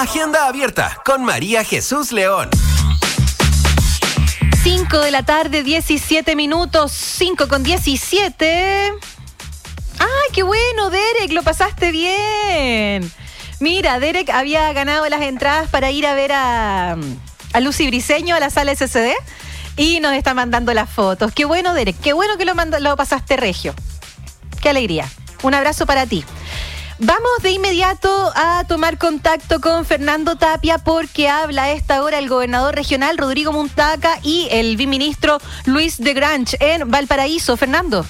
Agenda abierta con María Jesús León. 5 de la tarde, 17 minutos, 5:17. ¡Ay, qué bueno, Derek! Lo pasaste bien. Mira, Derek había ganado las entradas para ir a ver a Lucy Briceño a la sala SCD y nos está mandando las fotos. Qué bueno, Derek, qué bueno que lo pasaste regio. Qué alegría. Un abrazo para ti. Vamos de inmediato a tomar contacto con Fernando Tapia porque habla a esta hora el gobernador regional Rodrigo Muntaca y el viceministro Luis de Grange en Valparaíso. Fernando.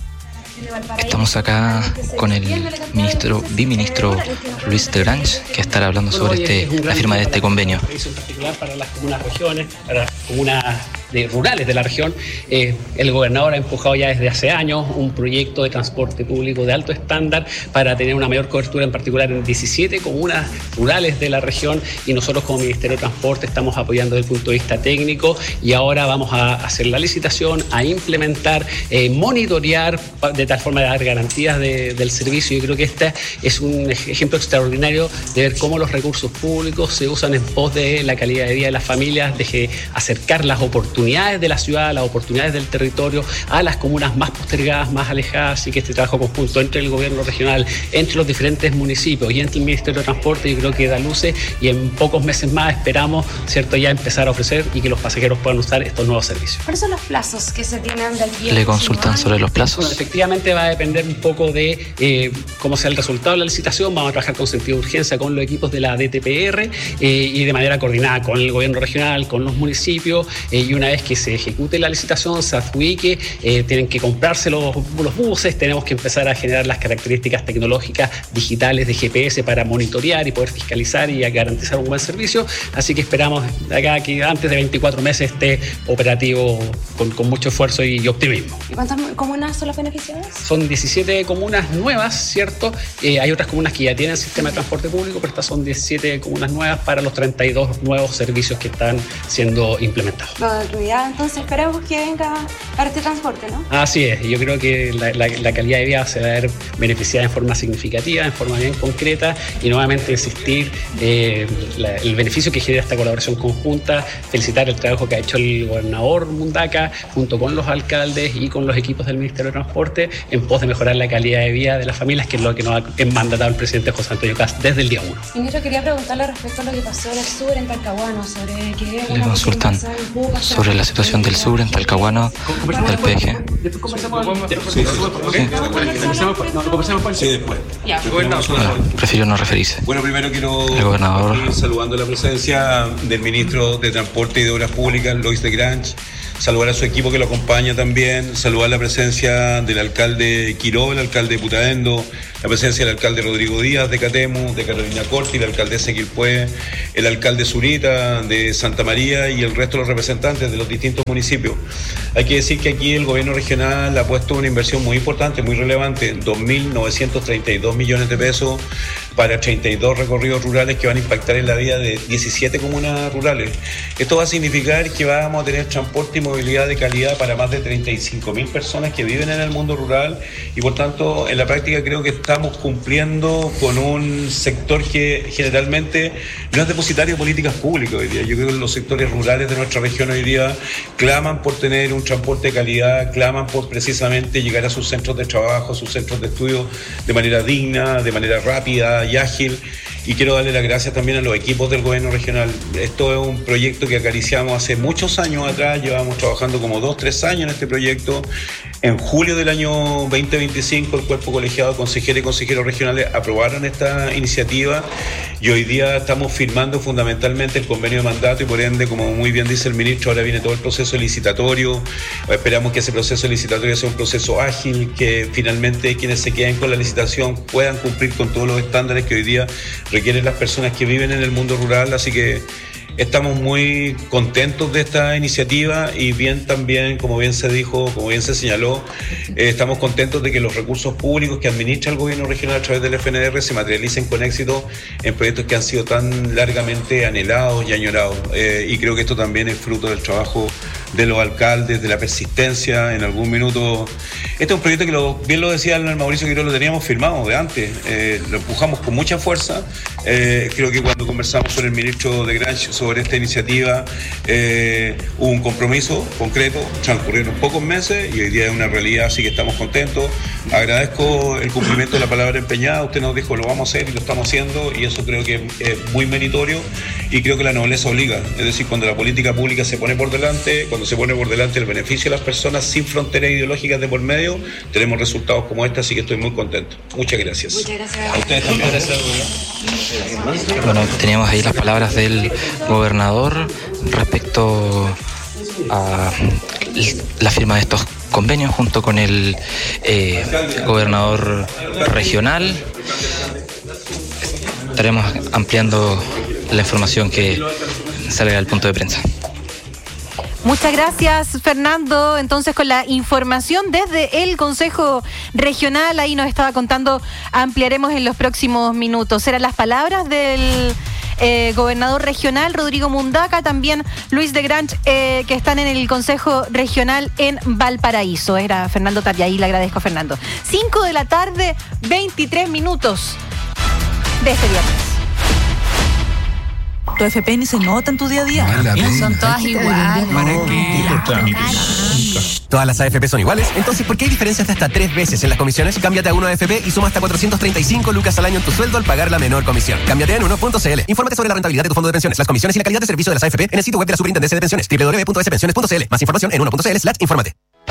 Estamos acá con el viceministro Luis de Grange, que estará hablando sobre la firma de este convenio. En particular para las comunas regiones, para las comunas rurales de la región, el gobernador ha empujado ya desde hace años un proyecto de transporte público de alto estándar para tener una mayor cobertura, en particular en 17 comunas rurales de la región, y nosotros como Ministerio de Transporte estamos apoyando desde el punto de vista técnico, y ahora vamos a hacer la licitación, a implementar, monitorear de tal forma de dar garantías del servicio. Yo creo que este es un ejemplo extraordinario de ver cómo los recursos públicos se usan en pos de la calidad de vida de las familias, de acercar las oportunidades de la ciudad, las oportunidades del territorio a las comunas más postergadas, más alejadas, y que este trabajo conjunto entre el gobierno regional, entre los diferentes municipios y entre el Ministerio de Transporte, yo creo que da luces, y en pocos meses más esperamos, ¿cierto?, ya empezar a ofrecer y que los pasajeros puedan usar estos nuevos servicios. ¿Cuáles son los plazos que se tienen de aquí? ¿Le consultan sobre los plazos? Bueno, efectivamente va a depender un poco de cómo sea el resultado de la licitación. Vamos a trabajar con sentido de urgencia con los equipos de la DTPR y de manera coordinada con el gobierno regional, con los municipios, y una vez que se ejecute la licitación, se adjudique, tienen que comprarse los buses, tenemos que empezar a generar las características tecnológicas digitales de GPS para monitorear y poder fiscalizar y garantizar un buen servicio. Así que esperamos acá que antes de 24 meses esté operativo con mucho esfuerzo y optimismo. ¿Y cuántas comunas son las beneficiadas? Son 17 comunas nuevas, ¿cierto? Hay otras comunas que ya tienen sistema de transporte público, pero estas son 17 comunas nuevas para los 32 nuevos servicios que están siendo implementados. Entonces esperamos que venga para este transporte, ¿no? Así es, yo creo que la calidad de vida se va a ver beneficiada en forma significativa, en forma bien concreta, y nuevamente insistir el beneficio que genera esta colaboración conjunta, felicitar el trabajo que ha hecho el gobernador Muntaca junto con los alcaldes y con los equipos del Ministerio de Transporte en pos de mejorar la calidad de vida de las familias, que es lo que nos ha mandatado el presidente José Antonio Cast desde el día 1. Ministro, quería preguntarle respecto a lo que pasó en el sur, en Talcahuano, sobre que... Le consultan sobre la situación del sur en Talcahuano, del PG. Sí, después. Prefiero no referirse. Bueno, primero quiero el gobernador, ir saludando la presencia del ministro de Transporte y de Obras Públicas, Luis de Grange, saludar a su equipo que lo acompaña también, saludar la presencia del alcalde Quiró, el alcalde de Putaendo, la presencia del alcalde Rodrigo Díaz de Catemu, de Carolina Corti, la alcaldesa Quilpué, el alcalde Zurita de Santa María y el resto de los representantes de los distintos municipios. Hay que decir que aquí el gobierno regional ha puesto una inversión muy importante, muy relevante, 2.932 millones de pesos para 32 recorridos rurales que van a impactar en la vida de 17 comunas rurales. Esto va a significar que vamos a tener transporte y movilidad de calidad para más de 35.000 personas que viven en el mundo rural, y por tanto en la práctica creo que estamos cumpliendo con un sector que generalmente no es depositario de políticas públicas hoy día. Yo creo que los sectores rurales de nuestra región hoy día claman por tener un transporte de calidad, claman por precisamente llegar a sus centros de trabajo, a sus centros de estudio de manera digna, de manera rápida y ágil. Y quiero darle las gracias también a los equipos del gobierno regional. Esto es un proyecto que acariciamos hace muchos años atrás, llevamos trabajando como 2-3 años en este proyecto. En julio del año 2025 el cuerpo colegiado de consejeros y consejeros regionales aprobaron esta iniciativa, y hoy día estamos firmando fundamentalmente el convenio de mandato, y por ende, como muy bien dice el ministro, ahora viene todo el proceso licitatorio. Esperamos que ese proceso licitatorio sea un proceso ágil, que finalmente quienes se queden con la licitación puedan cumplir con todos los estándares que hoy día requieren las personas que viven en el mundo rural. Así que estamos muy contentos de esta iniciativa, y bien también, como bien se dijo, como bien se señaló, estamos contentos de que los recursos públicos que administra el gobierno regional a través del FNR se materialicen con éxito en proyectos que han sido tan largamente anhelados y añorados. Y creo que esto también es fruto del trabajo de los alcaldes, de la persistencia. En algún minuto, este es un proyecto que bien lo decía el Mauricio Quiroz, lo teníamos firmado de antes, lo empujamos con mucha fuerza. Creo que cuando conversamos con el ministro de Grange sobre esta iniciativa, hubo un compromiso concreto, transcurrieron pocos meses y hoy día es una realidad, así que estamos contentos. Agradezco el cumplimiento de la palabra empeñada. Usted nos dijo lo vamos a hacer y lo estamos haciendo, y eso creo que es muy meritorio, y creo que la nobleza obliga. Es decir, cuando la política pública se pone por delante, cuando se pone por delante el beneficio de las personas sin fronteras ideológicas de por medio, tenemos resultados como este, así que estoy muy contento. Muchas gracias. Muchas gracias. A ustedes también. Bueno, teníamos ahí las palabras del gobernador respecto a la firma de estos convenios junto con el gobernador regional. Estaremos ampliando la información que salga del punto de prensa. Muchas gracias, Fernando. Entonces, con la información desde el Consejo Regional, ahí nos estaba contando, ampliaremos en los próximos minutos. Eran las palabras del gobernador regional, Rodrigo Mundaca, también Luis de Grange, que están en el Consejo Regional en Valparaíso. Era Fernando Tarriaí, le agradezco, Fernando. 5 de la tarde, 23 minutos de este viernes. Tu FP ni se nota en tu día a día. Son todas iguales. ¿Para qué? Todas las AFP son iguales, entonces ¿por qué hay diferencias de hasta 3 veces en las comisiones? Cámbiate a Uno AFP y suma hasta 435 lucas al año en tu sueldo al pagar la menor comisión. Cámbiate en uno.cl. Infórmate sobre la rentabilidad de tu fondo de pensiones, las comisiones y la calidad de servicio de las AFP en el sitio web de la Superintendencia de Pensiones, www.spensiones.cl. Más información en uno.cl/infórmate.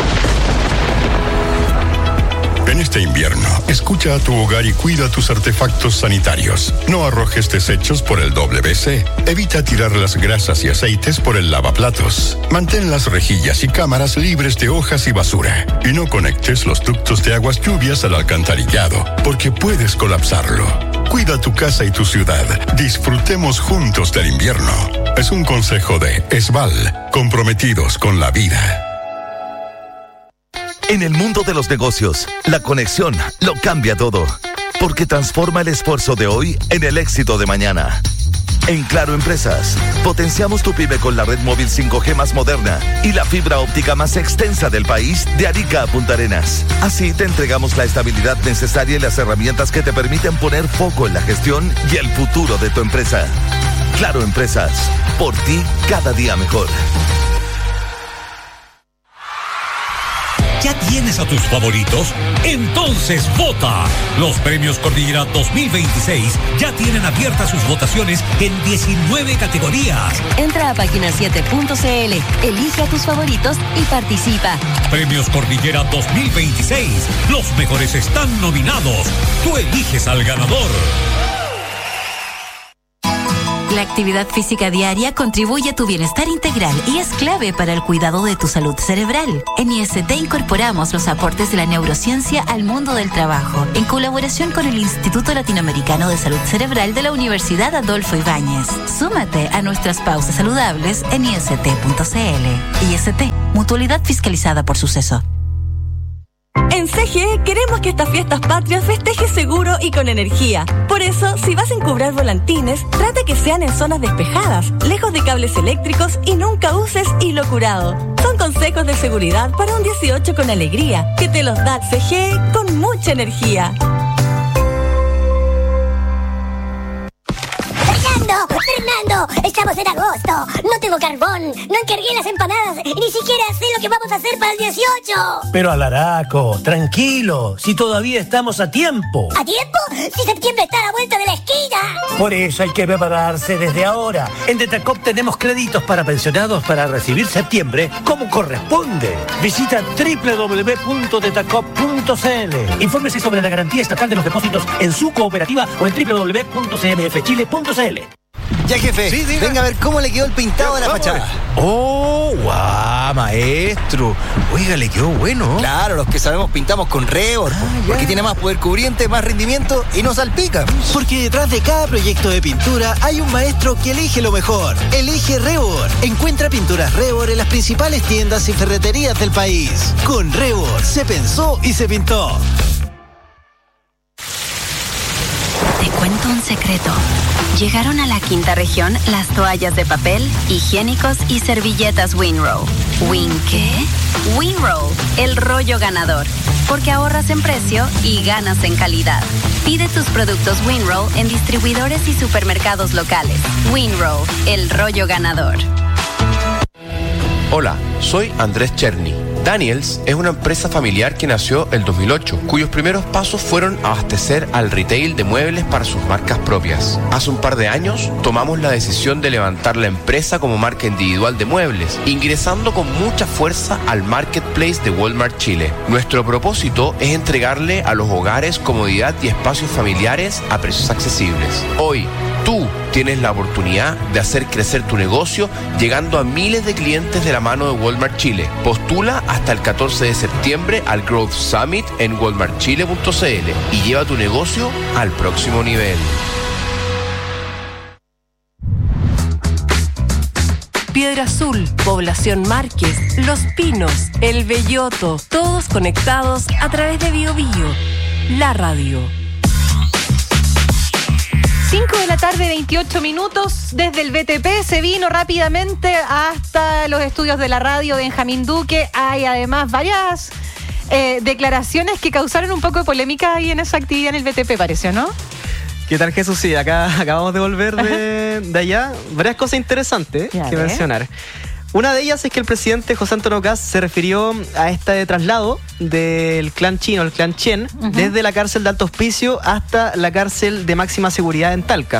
En este invierno, escucha a tu hogar y cuida tus artefactos sanitarios. No arrojes desechos por el WC. Evita tirar las grasas y aceites por el lavaplatos. Mantén las rejillas y cámaras libres de hojas y basura. Y no conectes los ductos de aguas lluvias al alcantarillado, porque puedes colapsarlo. Cuida tu casa y tu ciudad. Disfrutemos juntos del invierno. Es un consejo de Esval, comprometidos con la vida. En el mundo de los negocios, la conexión lo cambia todo, porque transforma el esfuerzo de hoy en el éxito de mañana. En Claro Empresas, potenciamos tu pyme con la red móvil 5G más moderna y la fibra óptica más extensa del país, de Arica a Punta Arenas. Así te entregamos la estabilidad necesaria y las herramientas que te permiten poner foco en la gestión y el futuro de tu empresa. Claro Empresas, por ti cada día mejor. ¿Ya tienes a tus favoritos? Entonces vota. Los premios Cordillera 2026 ya tienen abiertas sus votaciones en 19 categorías. Entra a página7.cl, elige a tus favoritos y participa. Premios Cordillera 2026. Los mejores están nominados. Tú eliges al ganador. La actividad física diaria contribuye a tu bienestar integral y es clave para el cuidado de tu salud cerebral. En IST incorporamos los aportes de la neurociencia al mundo del trabajo, en colaboración con el Instituto Latinoamericano de Salud Cerebral de la Universidad Adolfo Ibáñez. Súmate a nuestras pausas saludables en ist.cl. IST, mutualidad fiscalizada por Suceso. En CGE queremos que estas fiestas patrias festejes seguro y con energía. Por eso, si vas a encubrar volantines, trata que sean en zonas despejadas, lejos de cables eléctricos y nunca uses hilo curado. Son consejos de seguridad para un 18 con alegría, que te los da CGE con mucha energía. ¡Fernando! ¡Estamos en agosto! ¡No tengo carbón! ¡No encargué las empanadas! ¡Y ni siquiera sé lo que vamos a hacer para el 18! Pero Alaraco, tranquilo, si todavía estamos a tiempo. ¿A tiempo? ¡Si septiembre está a la vuelta de la esquina! Por eso hay que prepararse desde ahora. En Detacop tenemos créditos para pensionados para recibir septiembre como corresponde. Visita www.detacop.cl. Infórmese sobre la garantía estatal de los depósitos en su cooperativa o en www.cmfchile.cl. Ya, jefe, sí, venga a ver cómo le quedó el pintado de la fachada. ¡Oh, guau, maestro! Oiga, le quedó bueno. Claro, los que sabemos pintamos con Rebord, porque tiene más poder cubriente, más rendimiento y no salpica. Porque detrás de cada proyecto de pintura hay un maestro que elige lo mejor. Elige Rebord. Encuentra pinturas Rebord en las principales tiendas y ferreterías del país. Con Rebord se pensó y se pintó. Te cuento un secreto. Llegaron a la quinta región las toallas de papel, higiénicos y servilletas Winrow. ¿Win qué? Winrow, el rollo ganador. Porque ahorras en precio y ganas en calidad. Pide tus productos Winrow en distribuidores y supermercados locales. Winrow, el rollo ganador. Hola, soy Andrés Cherny. Daniels es una empresa familiar que nació en 2008, cuyos primeros pasos fueron abastecer al retail de muebles para sus marcas propias. Hace un par de años tomamos la decisión de levantar la empresa como marca individual de muebles, ingresando con mucha fuerza al marketplace de Walmart Chile. Nuestro propósito es entregarle a los hogares comodidad y espacios familiares a precios accesibles. Hoy, tú tienes la oportunidad de hacer crecer tu negocio llegando a miles de clientes de la mano de Walmart Chile. Postula hasta el 14 de septiembre al Growth Summit en walmartchile.cl y lleva tu negocio al próximo nivel. Piedra Azul, Población Márquez, Los Pinos, El Belloto, todos conectados a través de Bio Bio, la radio. 5 de la tarde, 28 minutos, desde el BTP se vino rápidamente hasta los estudios de la radio Benjamín Duque. Hay además varias declaraciones que causaron un poco de polémica ahí en esa actividad en el BTP, pareció, ¿no? ¿Qué tal, Jesús? Sí, acá acabamos de volver de allá. Varias cosas interesantes que mencionar. Una de ellas es que el presidente José Antonio Kast se refirió a este traslado del clan chino, el clan Chen, desde la cárcel de alto hospicio hasta la cárcel de máxima seguridad en Talca.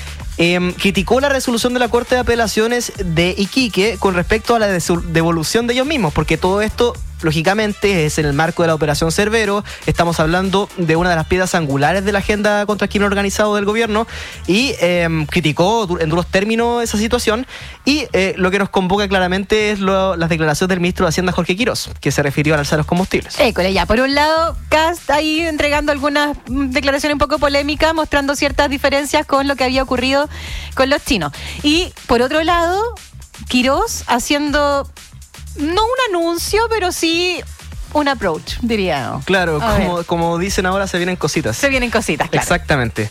Criticó la resolución de la Corte de Apelaciones de Iquique con respecto a la devolución de ellos mismos, porque todo esto, lógicamente, es en el marco de la Operación Cerbero. Estamos hablando de una de las piedras angulares de la agenda contra el crimen organizado del gobierno y criticó en duros términos esa situación. Y lo que nos convoca claramente es las declaraciones del ministro de Hacienda, Jorge Quirós, que se refirió al alza de los combustibles. Ya, por un lado, Kast ahí entregando algunas declaraciones un poco polémicas, mostrando ciertas diferencias con lo que había ocurrido con los chinos. Y por otro lado, Quirós haciendo no un anuncio, pero sí un approach, diría. Claro, como dicen ahora, se vienen cositas. Se vienen cositas, claro. Exactamente.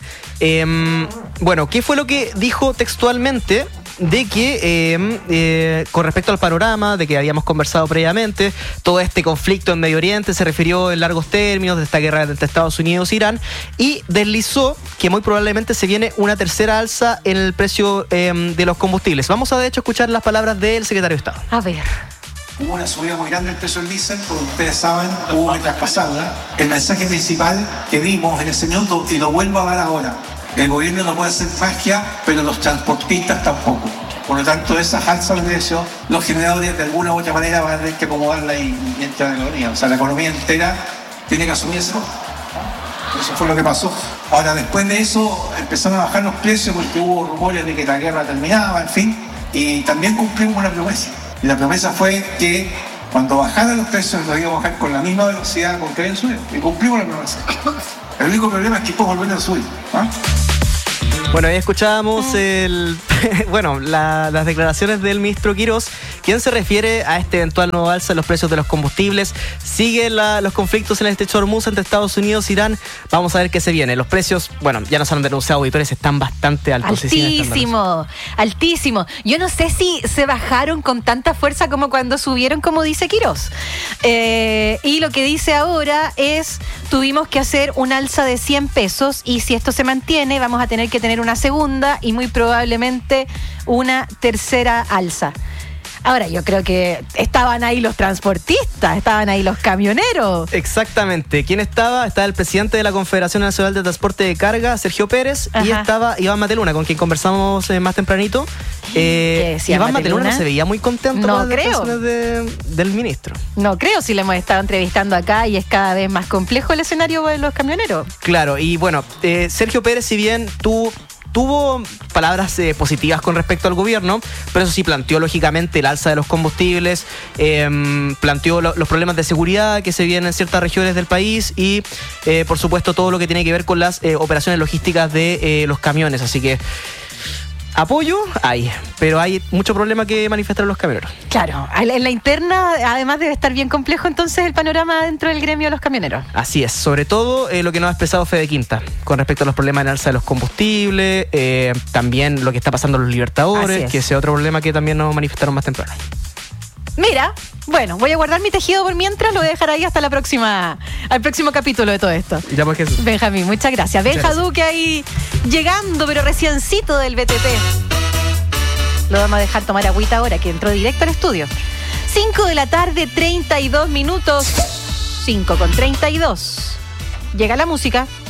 Bueno, ¿qué fue lo que dijo textualmente? De que con respecto al panorama de que habíamos conversado previamente, todo este conflicto en Medio Oriente se refirió en largos términos de esta guerra entre Estados Unidos e Irán, y deslizó que muy probablemente se viene una tercera alza en el precio de los combustibles. Vamos a de hecho escuchar las palabras del secretario de Estado. A ver. Hubo una subida muy grande del precio del diésel, como ustedes saben, hubo que traspasarla. El mensaje principal que dimos en ese minuto, y lo vuelvo a dar ahora: el gobierno no puede hacer magia, pero los transportistas tampoco. Por lo tanto, esas alzas de precios, los generadores de alguna u otra manera van a tener que acomodarla y entrar en la economía. O sea, la economía entera tiene que asumir eso. Eso fue lo que pasó. Ahora, después de eso, empezaron a bajar los precios porque hubo rumores de que la guerra terminaba, en fin. Y también cumplimos una promesa. Y la promesa fue que cuando bajaran los precios los íbamos a bajar con la misma velocidad con que habían subido. Y cumplimos la promesa. El único problema es que después volver a subir. Bueno, ahí escuchábamos las declaraciones del ministro Quirós, quien se refiere a este eventual nuevo alza en los precios de los combustibles. Siguen los conflictos en el estrecho de Hormuz entre Estados Unidos e Irán. Vamos a ver qué se viene. Los precios, ya nos han denunciado auditores, están bastante altos. Altísimo. Yo no sé si se bajaron con tanta fuerza como cuando subieron, como dice Quirós. Y lo que dice ahora es: tuvimos que hacer un alza de 100 pesos y si esto se mantiene, vamos a tener que tener una segunda y muy probablemente una tercera alza. Ahora, yo creo que estaban ahí los transportistas, estaban ahí los camioneros. Exactamente. ¿Quién estaba? Estaba el presidente de la Confederación Nacional de Transporte de Carga, Sergio Pérez, y estaba Iván Mateluna, con quien conversamos más tempranito. Iván Mateluna no se veía muy contento con las declaraciones del ministro. No creo, si le hemos estado entrevistando acá y es cada vez más complejo el escenario de los camioneros. Claro, y bueno, Sergio Pérez, si bien tuvo palabras positivas con respecto al gobierno, pero eso sí planteó lógicamente el alza de los combustibles, planteó los problemas de seguridad que se vienen en ciertas regiones del país y por supuesto todo lo que tiene que ver con las operaciones logísticas de los camiones. Así que Apoyo hay, pero hay mucho problema que manifestar los camioneros. Claro, en la interna además debe estar bien complejo entonces el panorama dentro del gremio de los camioneros. Así es, sobre todo lo que nos ha expresado Fede Quinta con respecto a los problemas en alza de los combustibles, también lo que está pasando en los Libertadores, que ese es otro problema que también nos manifestaron más temprano. Mira, bueno, voy a guardar mi tejido por mientras, lo voy a dejar ahí hasta al próximo capítulo de todo esto. Ya pues, Jesús. Benjamín, muchas gracias. Benja Duque ahí llegando, pero reciencito del BTP. Lo vamos a dejar tomar agüita ahora, que entró directo al estudio. 5 de la tarde, 32 minutos. 5:32. Llega la música.